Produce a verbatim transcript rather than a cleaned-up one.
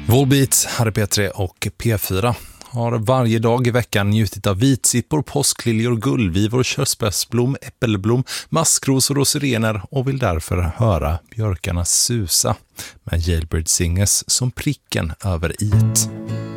Volbeat, här är P tre och P fyra. Har varje dag i veckan njutit av vitsippor, påskliljor, gullvivor, körsbärsblom, äppelblom, maskrosor och sirener och vill därför höra björkarna susa med Jailbird Singers som pricken över iet.